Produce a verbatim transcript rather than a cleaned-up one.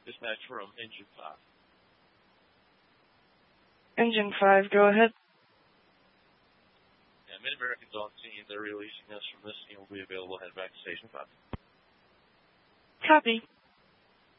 Dispatch from Engine five. Engine five, go ahead. Yeah, Mid-American's on scene. They're releasing us from this scene. Will be available. Head back to Station five. Copy.